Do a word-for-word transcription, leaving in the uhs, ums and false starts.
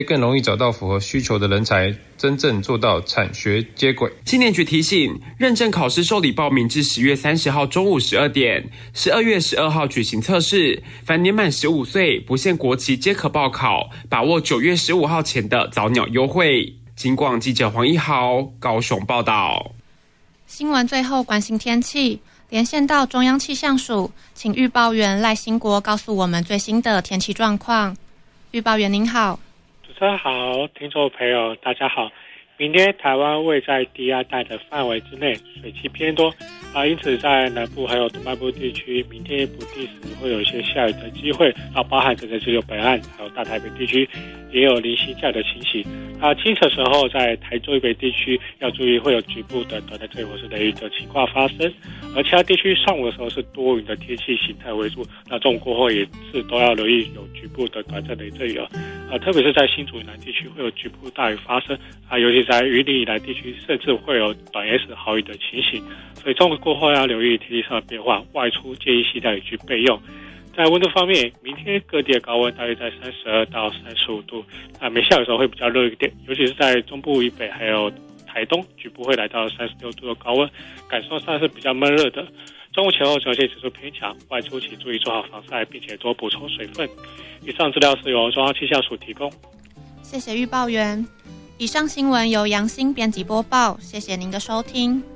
更容易找到符合需求的人才，真正做到产学接轨。 青年局提醒，认证考试受理报名至十月三十号中午十二点，十二月十二号举行测试。凡年满十五岁，不限国籍皆可报考，把握九月十五号前的早鸟优惠。警广记者黄一豪高雄报道。 新闻最后关心天气，连线到中央气象署，请预报员赖兴国告诉我们最新的天气状况。预报员您好。 主持人好，听众朋友大家好。明天台湾位在低压带的范围之内，水汽偏多啊，因此在南部还有东半部地区，明天不定时会有一些下雨的机会啊，包含整个只有北岸还有大台北地区也有零星降的情形啊。清晨时候在台中以北地区要注意会有局部的短暂阵雨或是雷雨的情况发生，而其他地区上午的时候是多云的天气形态为主，那中午过后也是都要留意有局部的短暂雷阵雨啊，特别是在新竹以南地区会有局部大雨发生啊，尤其在云林以南地区甚至会有短 S 豪雨的情形，所以中午过后要留意天气上的变化，外出建议携带雨具备用。在温度方面，明天各地的高温大约在三十二到三十五度，那没下雨的时候会比较热一点，尤其是在中部以北还有台东，局部会来到三十六度的高温，感受上是比较闷热的。中午前后紫外线指数偏强，外出请注意做好防晒，并且多补充水分。以上资料是由中央气象署提供。 谢谢预报员。以上新闻由杨欣编辑播报，谢谢您的收听。